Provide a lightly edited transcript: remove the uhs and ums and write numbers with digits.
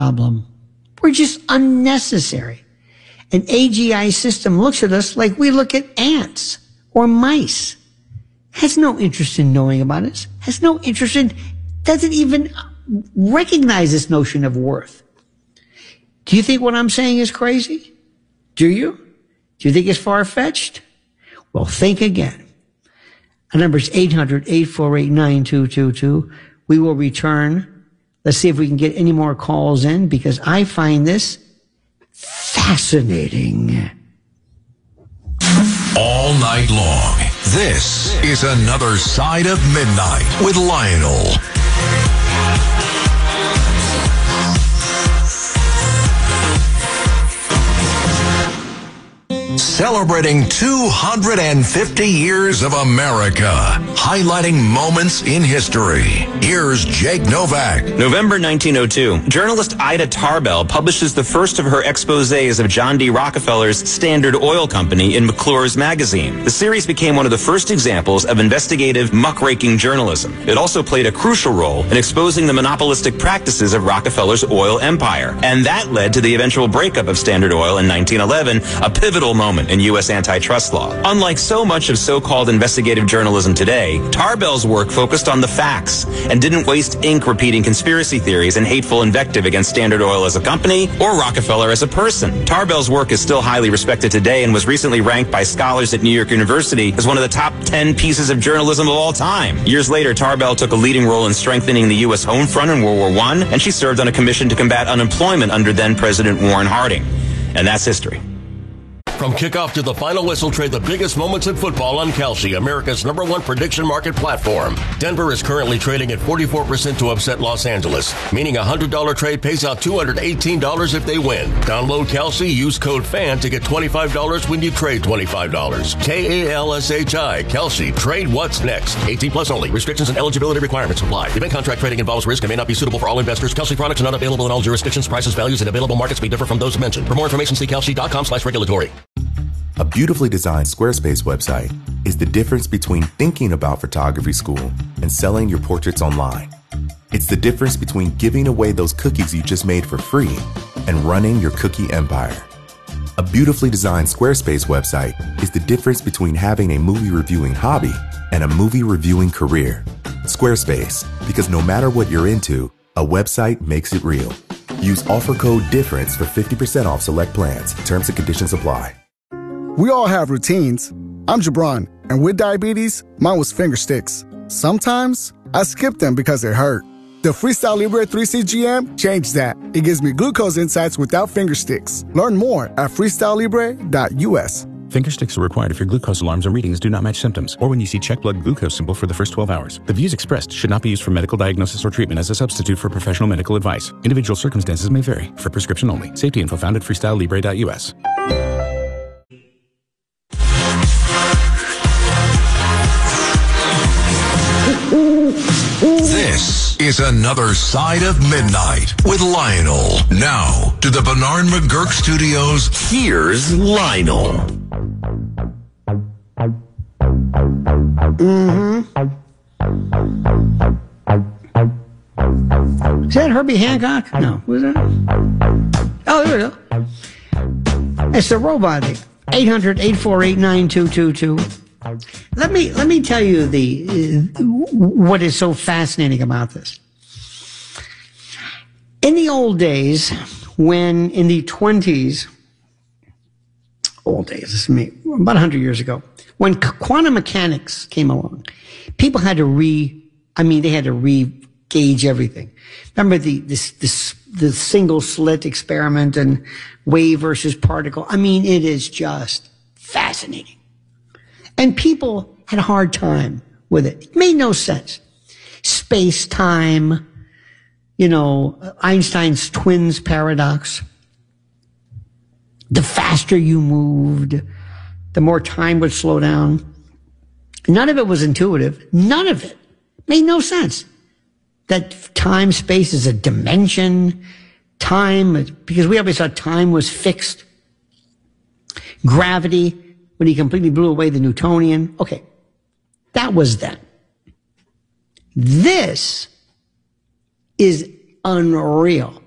problem. We're just unnecessary. An AGI system looks at us like we look at ants or mice. Has no interest in knowing about us. Has no interest in, doesn't even recognize this notion of worth. Do you think what I'm saying is crazy? Do you? Do you think it's far-fetched? Well, think again. Our number is 800-848-9222. We will return. Let's see if we can get any more calls in, because I find this fascinating. All night long, this is Another Side of Midnight with Lionel. Celebrating 250 years of America, highlighting moments in history. Here's Jake Novak. November 1902, journalist Ida Tarbell publishes the first of her exposés of John D. Rockefeller's Standard Oil Company in McClure's magazine. The series became one of the first examples of investigative, muckraking journalism. It also played a crucial role in exposing the monopolistic practices of Rockefeller's oil empire. And that led to the eventual breakup of Standard Oil in 1911, a pivotal moment in U.S. antitrust law. Unlike so much of so-called investigative journalism today, Tarbell's work focused on the facts and didn't waste ink repeating conspiracy theories and hateful invective against Standard Oil as a company or Rockefeller as a person. Tarbell's work is still highly respected today and was recently ranked by scholars at New York University as one of the top 10 pieces of journalism of all time. Years later, Tarbell took a leading role in strengthening the U.S. home front in World War I, and she served on a commission to combat unemployment under then-President Warren Harding. And that's history. From kickoff to the final whistle, trade the biggest moments in football on Kalshi, America's #1 prediction market platform. Denver is currently trading at 44% to upset Los Angeles, meaning a $100 trade pays out $218 if they win. Download Kalshi, use code FAN to get $25 when you trade $25. KALSHI, Kalshi, trade what's next. 18 plus only. Restrictions and eligibility requirements apply. Event contract trading involves risk and may not be suitable for all investors. Kalshi products are not available in all jurisdictions. Prices, values, and available markets may differ from those mentioned. For more information, see kalshi.com/regulatory. A beautifully designed Squarespace website is the difference between thinking about photography school and selling your portraits online. It's the difference between giving away those cookies you just made for free and running your cookie empire. A beautifully designed Squarespace website is the difference between having a movie reviewing hobby and a movie reviewing career. Squarespace, because no matter what you're into, a website makes it real. Use offer code DIFFERENCE for 50% off select plans. Terms and conditions apply. We all have routines. I'm Jabron, and with diabetes, mine was finger sticks. Sometimes I skip them because it hurt. The Freestyle Libre 3CGM changed that. It gives me glucose insights without finger sticks. Learn more at freestylelibre.us. Finger sticks are required if your glucose alarms and readings do not match symptoms, or when you see check blood glucose symbol for the first 12 hours. The views expressed should not be used for medical diagnosis or treatment as a substitute for professional medical advice. Individual circumstances may vary. For prescription only. Safety info found at freestylelibre.us. This is Another Side of Midnight with Lionel. Now, to the Bernard McGurk Studios, here's Lionel. Is that Herbie Hancock? No. Who's that? Oh, there we go. It's the robot. 800-848-9222. Let me tell you what is so fascinating about this. In the old days, when in the 20s, old days, this is me, about 100 years ago, when quantum mechanics came along, people had to re-gauge everything. Remember the single slit experiment and wave versus particle? I mean, it is just fascinating. And people had a hard time with it. It made no sense. Space-time, Einstein's twins paradox. The faster you moved, the more time would slow down. None of it was intuitive. None of it. Made no sense. That time, space is a dimension. Time, because we always thought time was fixed. Gravity, when he completely blew away the Newtonian. Okay, that was then. This is unreal.